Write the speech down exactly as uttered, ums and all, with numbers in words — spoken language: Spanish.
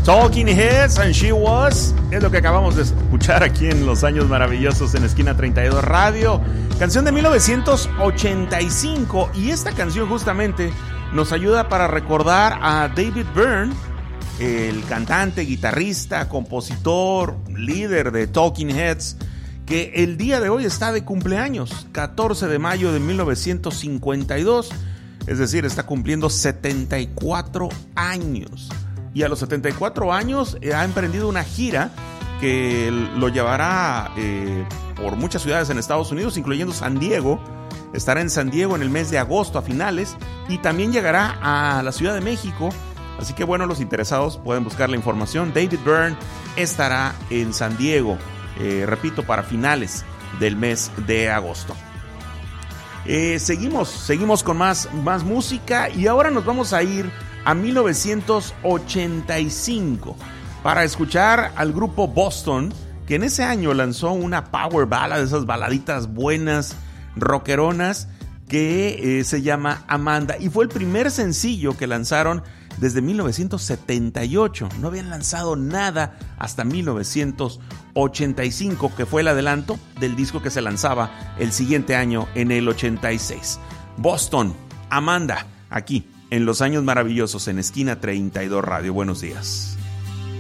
Talking Heads and She Was es lo que acabamos de escuchar aquí en Los Años Maravillosos en Esquina treinta y dos Radio. Canción de mil novecientos ochenta y cinco, y esta canción justamente nos ayuda para recordar a David Byrne, el cantante, guitarrista, compositor, líder de Talking Heads, que el día de hoy está de cumpleaños, catorce de mayo de mil novecientos cincuenta y dos, es decir, está cumpliendo setenta y cuatro años. Y a los setenta y cuatro años eh, ha emprendido una gira que lo llevará eh, por muchas ciudades en Estados Unidos, incluyendo San Diego. Estará en San Diego en el mes de agosto a finales, y también llegará a la Ciudad de México. Así que bueno, los interesados pueden buscar la información. David Byrne estará en San Diego, eh, repito, para finales del mes de agosto. Eh, seguimos, seguimos con más, más música, y ahora nos vamos a ir a mil novecientos ochenta y cinco para escuchar al grupo Boston, que en ese año lanzó una power ballad, esas baladitas buenas, rockeronas, que eh, se llama Amanda, y fue el primer sencillo que lanzaron desde mil novecientos setenta y ocho. No habían lanzado nada hasta mil novecientos ochenta y cinco, que fue el adelanto del disco que se lanzaba el siguiente año, en el ochenta y seis. Boston, Amanda, aquí en Los Años Maravillosos en Esquina treinta y dos Radio. Buenos días.